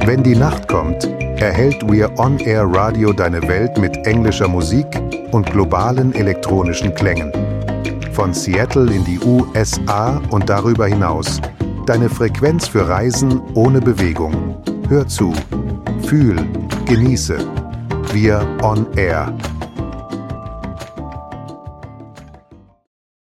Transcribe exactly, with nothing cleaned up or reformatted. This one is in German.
Wenn die Nacht kommt, erhält We're On Air Radio deine Welt mit englischer Musik und globalen elektronischen Klängen. Von Seattle in die U S A und darüber hinaus. Deine Frequenz für Reisen ohne Bewegung. Hör zu, fühl, genieße. We're On Air.